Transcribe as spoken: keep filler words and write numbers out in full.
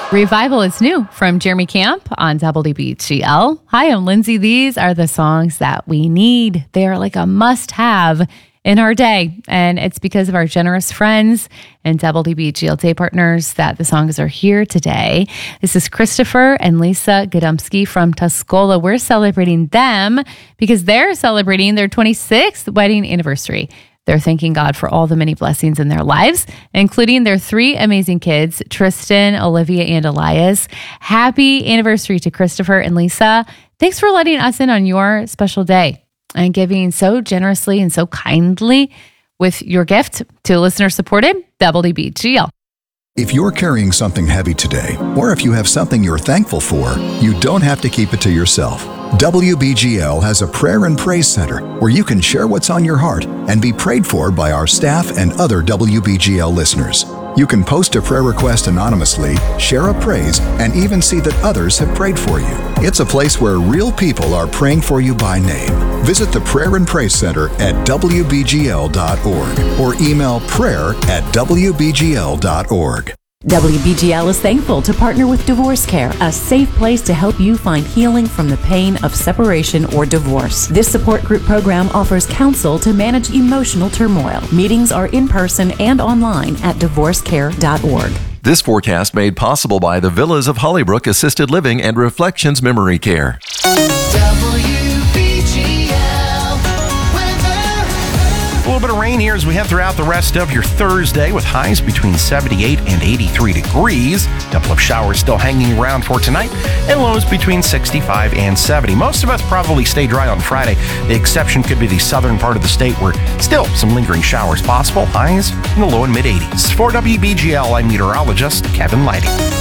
Revival is new from Jeremy Camp on W B G L. Hi, I'm Lindsay. These are the songs that we need. They are like a must-have in our day. And it's because of our generous friends and W B G L day partners that the songs are here today. This is Christopher and Lisa Godomsky from Tuscola. We're celebrating them because they're celebrating their twenty-sixth wedding anniversary. They're thanking God for all the many blessings in their lives, including their three amazing kids, Tristan, Olivia, and Elias. Happy anniversary to Christopher and Lisa. Thanks for letting us in on your special day and giving so generously and so kindly with your gift to listener-supported W B G L. If you're carrying something heavy today, or if you have something you're thankful for, you don't have to keep it to yourself. W B G L has a prayer and praise center where you can share what's on your heart and be prayed for by our staff and other W B G L listeners. You can post a prayer request anonymously, share a praise, and even see that others have prayed for you. It's a place where real people are praying for you by name. Visit the Prayer and Praise Center at W B G L dot org or email prayer at W B G L dot org. W B G L is thankful to partner with Divorce Care, a safe place to help you find healing from the pain of separation or divorce. This support group program offers counsel to manage emotional turmoil. Meetings are in person and online at divorce care dot org. This forecast made possible by the Villas of Hollybrook Assisted Living and Reflections Memory Care. A little bit of rain here as we head throughout the rest of your Thursday with highs between seventy-eight and eighty-three degrees. A couple of showers still hanging around for tonight and lows between sixty-five and seventy. Most of us probably stay dry on Friday. The exception could be the southern part of the state where still some lingering showers possible. Highs in the low and mid eighties. For W B G L, I'm meteorologist Kevin Lighting.